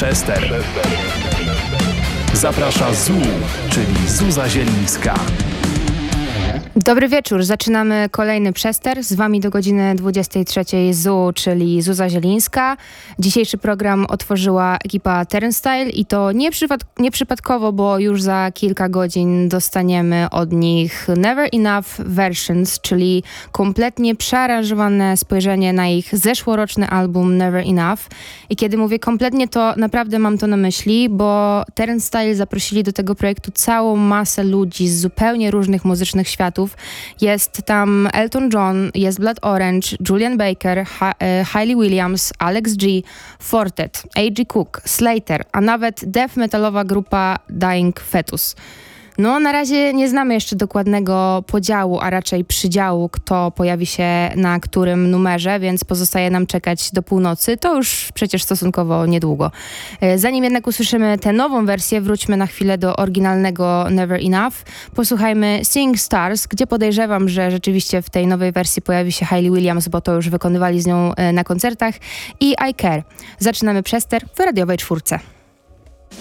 Przester. Zaprasza ZU, czyli Zuza Zielińska. Dobry wieczór, zaczynamy kolejny Przester. Z wami do godziny 23 ZU, czyli Zuza Zielińska. Dzisiejszy program otworzyła ekipa Turnstile i to nieprzypadkowo, bo już za kilka godzin dostaniemy od nich Never Enough Versions, czyli kompletnie przearanżowane spojrzenie na ich zeszłoroczny album Never Enough. I kiedy mówię kompletnie, to naprawdę mam to na myśli, bo Turnstile zaprosili do tego projektu całą masę ludzi z zupełnie różnych muzycznych światów. Jest tam Elton John, jest Blood Orange, Julian Baker, Hayley Williams, Alex G, Fortet, A.G. Cook, Slater, a nawet death metalowa grupa Dying Fetus. No, na razie nie znamy jeszcze dokładnego podziału, a raczej przydziału, kto pojawi się na którym numerze, więc pozostaje nam czekać do północy. To już przecież stosunkowo niedługo. Zanim jednak usłyszymy tę nową wersję, wróćmy na chwilę do oryginalnego Never Enough. Posłuchajmy Seeing Stars, gdzie podejrzewam, że rzeczywiście w tej nowej wersji pojawi się Hayley Williams, bo to już wykonywali z nią na koncertach, i I Care. Zaczynamy Przester w radiowej czwórce.